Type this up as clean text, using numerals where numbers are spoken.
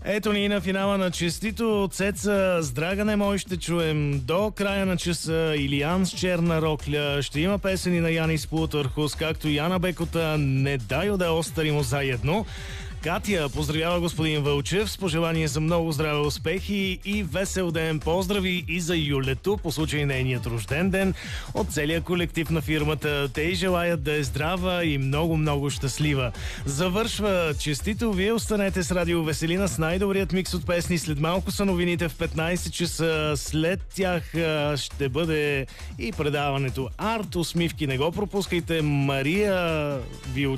Ето ни на финала на Честито. Цеца с Драгане мой ще чуем до края на часа. Илиян с Черна рокля. Ще има песени на Янис Плутърхус, както и Ана Бекота. Не дай да остаримо заедно. Катя поздравява господин Вълчев с пожелание за много здраве, успехи и весел ден. Поздрави и за Юлето по случай нейният рожден ден от целия колектив на фирмата. Те й желаят да е здрава и много щастлива. Завършва Честито. Вие останете с Радио Веселина с най-добрият микс от песни. След малко са новините в 15 часа. След тях ще бъде и предаването Арт Усмивки. Не го пропускайте. Мария ви